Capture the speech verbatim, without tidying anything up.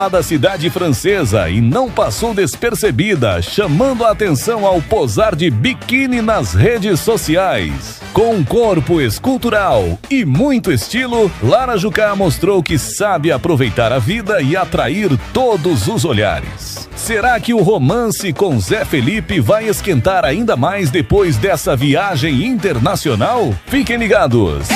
da cidade francesa e não passou despercebida, chamando a atenção ao posar de biquíni nas redes sociais. Com um corpo escultural e muito estilo, Lara Jucá mostrou que sabe aproveitar a vida e atrair todos os olhares. Será que o romance com Zé Felipe vai esquentar ainda mais depois dessa viagem internacional? Fiquem ligados!